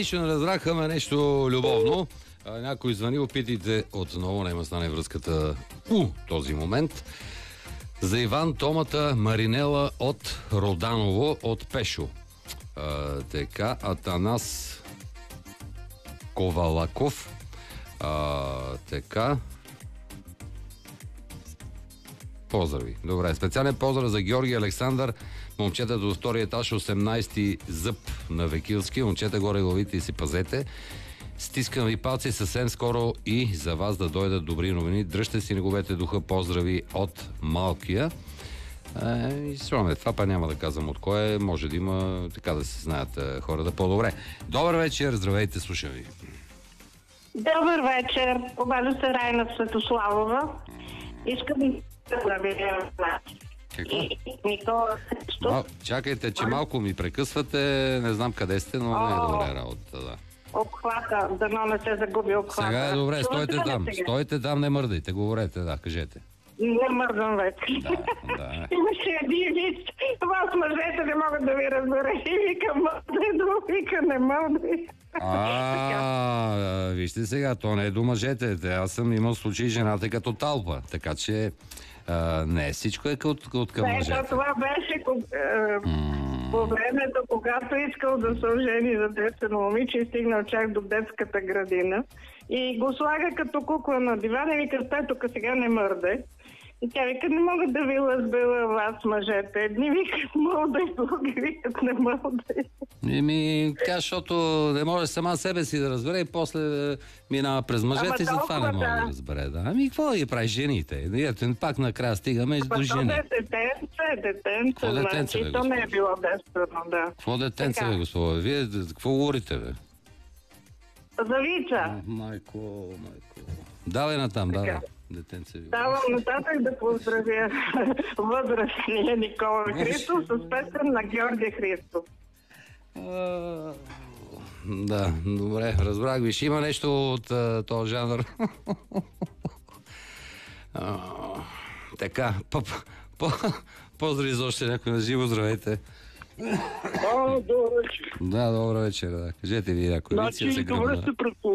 нищо не разбраха, ама нещо любовно. Някой звъни, опитайте отново, няма стане връзката този момент. За Иван Томата Маринела от Роданово, от Пешо. Така, Атанас Ковалаков. Така. Поздрави. Добре. Специален поздрав за Георги Александър. Момчета до втория етаж, 18-ти зъб на Векилски. Момчета, горе главите и си пазете. Стискам ви палци съвсем скоро и за вас да дойдат добри новини. Дръжте си неговете духа. Поздрави от Малкия. И сраме, това па няма да казвам от кой е. Може да има, така да се знаят хората по-добре. Добър вечер, здравейте, слушам ви. Добър вечер, обажда се Райна Светославова. Искам да ви Какво? Никола. Чакайте, че малко ми прекъсвате. Не знам къде сте, но не е добре работа. Да. Обхвата, дано не се загуби обхвата. Сега е добре, стойте там. Стойте там, не мърдайте. Говорете, да, кажете. Не мърдам вече. Да. Имаше един вид. Вас мъжете не могат да ви разберат. И вика мърдай, вика не мърдай. Вижте сега, то не е до мъжете. Аз съм имал случай жената като талпа. Така че не, всичко е от към мъжете. Това беше по времето, когато искал да се ожени за детствено момиче и стигнал чак до детската градина. И го слага като кукла на дивана и вика, стай тук сега не мърдай. И тя вика, не мога да ви лъзбела вас, мъжете. Едни викат мълдай, други викат не мълдай. Тя, защото не може сама себе си да разбере и после минава през мъжете и затова не може да разбере. Да. Какво да ги прави жените? Ето, пак накрая стигаме до жени. Детенце, то не е било безпредно, да. Какво детенце, бе, господа? Вие какво говорите, бе? За Вица. Майко. Давай натам, давай. Детенце. Давам нататък да поздравя възрастния Никола Христов с песен на Георги Христов. Да, добре, разбрах ви. Ще има нещо от този жанр. Така, поздрави за още някой на живо, здравейте. Добър вечер. Да, добър вечер, да. Кажете ви някой. Значи, добре сте